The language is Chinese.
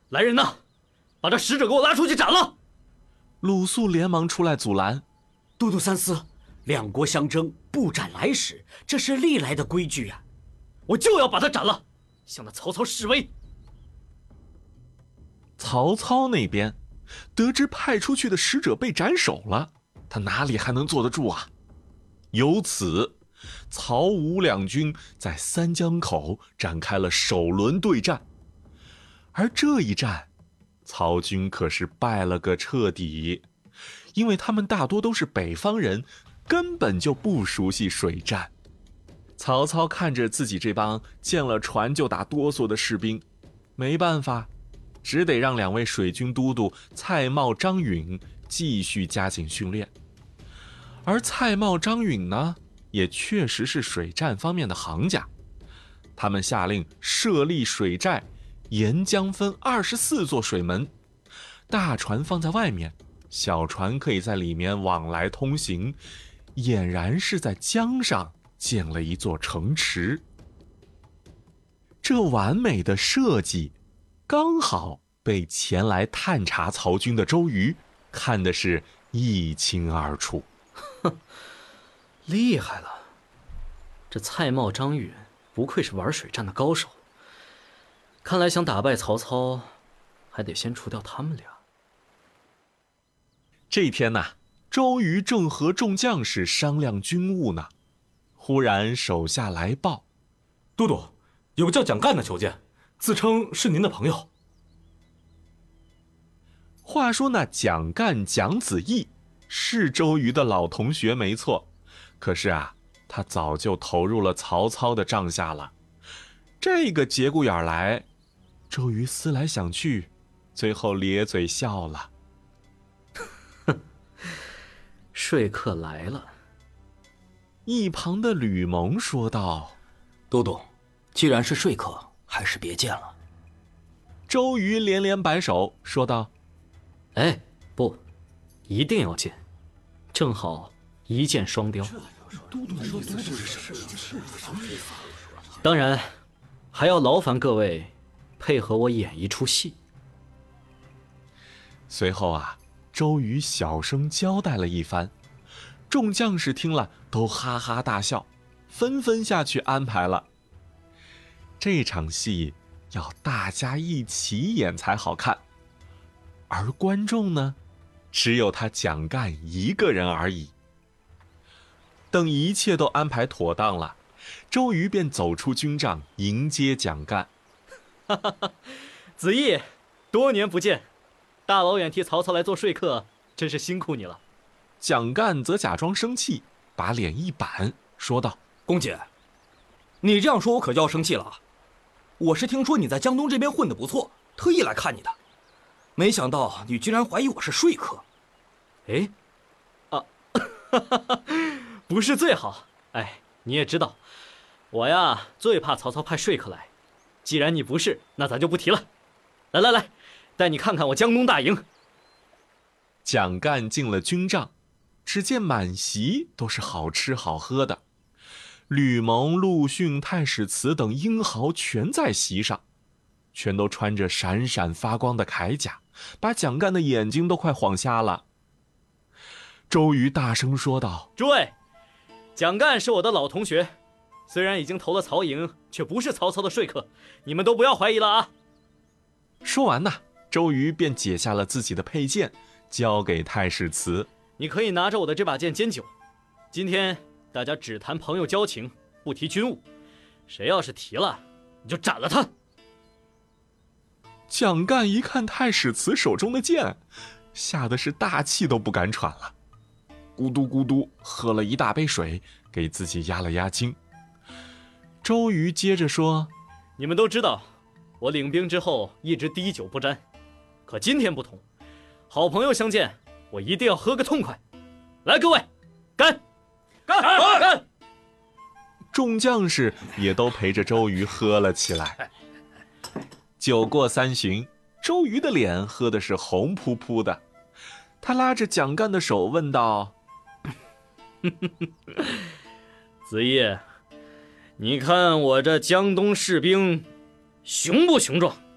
来人呐，把这使者给我拉出去斩了！ 鲁肃连忙出来阻拦。 都督三思，两国相争，不斩来使，这是历来的规矩啊！ 我就要把他斩了，向那曹操示威。 曹操那边得知派出去的使者被斩首了，他哪里还能坐得住啊？由此，曹吴两军在三江口展开了首轮对战。而这一战，曹军可是败了个彻底，因为他们大多都是北方人，根本就不熟悉水战。曹操看着自己这帮见了船就打哆嗦的士兵，没办法，只得让两位水军都督蔡瑁、张允继续加紧训练。而蔡瑁、张允呢，也确实是水战方面的行家，他们下令设立水寨，沿江分24座水门，大船放在外面，小船可以在里面往来通行，俨然是在江上建了一座城池。这完美的设计刚好被前来探查曹军的周瑜看的是一清二楚。 厉害了，这蔡瑁、张允不愧是玩水战的高手，看来想打败曹操还得先除掉他们俩。 这天呢，周瑜正和众将士商量军务呢，忽然手下来报： 都督，有个叫蒋干的求见，自称是您的朋友。 话说那蒋干、蒋子义是周瑜的老同学没错，可是啊，他早就投入了曹操的帐下了。这个节骨眼来，周瑜思来想去，最后咧嘴笑了。 说客来了。 一旁的吕蒙说道： 都督，既然是说客，还是别见了。 周瑜连连摆手说道： 哎，不，一定要见，正好一箭双雕。当然还要劳烦各位配合我演一出戏。 随后啊，周瑜小声交代了一番，众将士听了都哈哈大笑，纷纷下去安排了。这场戏要大家一起演才好看，而观众呢，只有他蒋干一个人而已。等一切都安排妥当了，周瑜便走出军帐迎接蒋干。 子义，多年不见，大老远替曹操来做说客，真是辛苦你了。 蒋干则假装生气，把脸一板，说道： 公姐，你这样说我可就要生气了啊！我是听说你在江东这边混得不错，特意来看你的，没想到你居然怀疑我是说客。 哎，啊，不是最好。哎，你也知道，我呀最怕曹操派说客来。既然你不是，那咱就不提了。来来来，带你看看我江东大营。 蒋干进了军帐，只见满席都是好吃好喝的，吕蒙、陆逊、太史慈等英豪全在席上，全都穿着闪闪发光的铠甲，把蒋干的眼睛都快晃瞎了。周瑜大声说道： 诸位，蒋干是我的老同学，虽然已经投了曹营，却不是曹操的说客，你们都不要怀疑了啊。 说完呢，周瑜便解下了自己的佩剑，交给太史慈。 你可以拿着我的这把剑煎酒，今天大家只谈朋友交情，不提军务，谁要是提了，你就斩了他。 蒋干一看太史慈手中的剑，吓得是大气都不敢喘了，咕嘟咕嘟喝了一大杯水，给自己压了压惊。周瑜接着说： 你们都知道，我领兵之后一直滴酒不沾，可今天不同，好朋友相见，我一定要喝个痛快。来，各位，干！干！干！ 众将士也都陪着周瑜喝了起来。酒过三巡，周瑜的脸喝的是红扑扑的，他拉着蒋干的手问道： 子义，你看我这江东士兵雄不雄壮？